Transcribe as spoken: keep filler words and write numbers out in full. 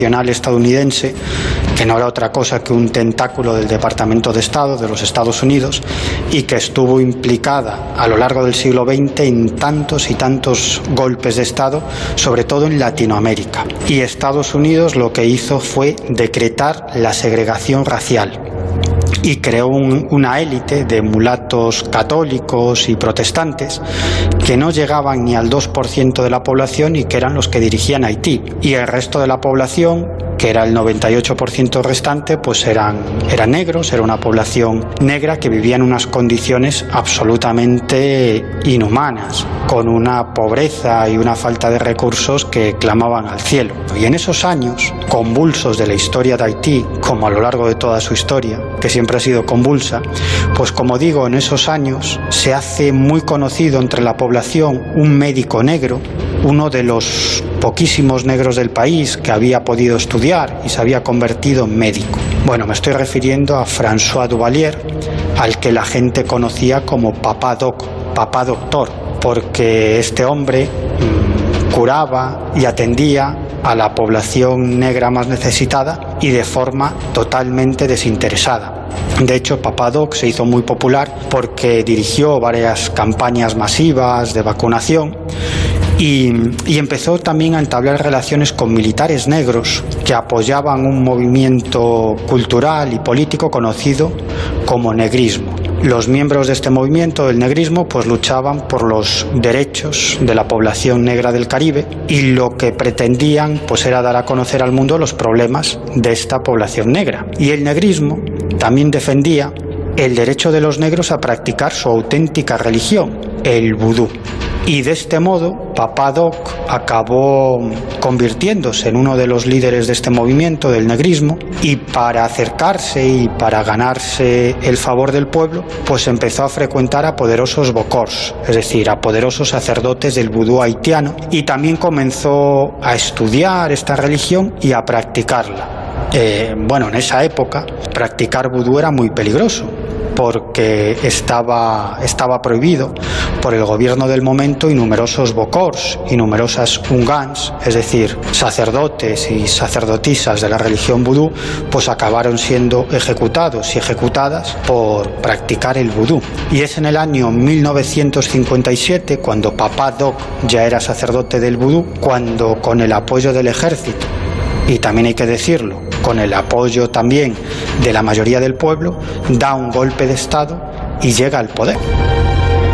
estadounidense, que no era otra cosa que un tentáculo del Departamento de Estado de los Estados Unidos y que estuvo implicada a lo largo del siglo veinte en tantos y tantos golpes de Estado, sobre todo en Latinoamérica. Y Estados Unidos lo que hizo fue decretar la segregación racial y creó un, una élite de mulatos católicos y protestantes que no llegaban ni al dos por ciento de la población y que eran los que dirigían Haití. Y el resto de la población, que era el noventa y ocho por ciento restante, pues eran, eran negros, era una población negra que vivía en unas condiciones absolutamente inhumanas, con una pobreza y una falta de recursos que clamaban al cielo. Y en esos años convulsos de la historia de Haití, como a lo largo de toda su historia, que siempre ha sido convulsa, pues como digo, en esos años se hace muy conocido entre la población un médico negro, uno de los poquísimos negros del país que había podido estudiar y se había convertido en médico. Bueno, me estoy refiriendo a François Duvalier, al que la gente conocía como Papá Doc, Papá Doctor, porque este hombre mmm, curaba y atendía a la población negra más necesitada y de forma totalmente desinteresada. De hecho, Papá Doc se hizo muy popular porque dirigió varias campañas masivas de vacunación y, y empezó también a entablar relaciones con militares negros que apoyaban un movimiento cultural y político conocido como negrismo. Los miembros de este movimiento, del negrismo, pues luchaban por los derechos de la población negra del Caribe y lo que pretendían pues era dar a conocer al mundo los problemas de esta población negra. Y el negrismo también defendía el derecho de los negros a practicar su auténtica religión, el vudú. Y de este modo, Papá Doc acabó convirtiéndose en uno de los líderes de este movimiento del negrismo y para acercarse y para ganarse el favor del pueblo, pues empezó a frecuentar a poderosos bokors, es decir, a poderosos sacerdotes del vudú haitiano, y también comenzó a estudiar esta religión y a practicarla. Eh, bueno, en esa época practicar vudú era muy peligroso porque estaba, estaba prohibido por el gobierno del momento y numerosos bokors y numerosas ungans, es decir, sacerdotes y sacerdotisas de la religión vudú, pues acabaron siendo ejecutados y ejecutadas por practicar el vudú. Y es en el año mil novecientos cincuenta y siete, cuando Papá Doc ya era sacerdote del vudú, cuando con el apoyo del ejército, y también hay que decirlo, con el apoyo también de la mayoría del pueblo, da un golpe de Estado y llega al poder.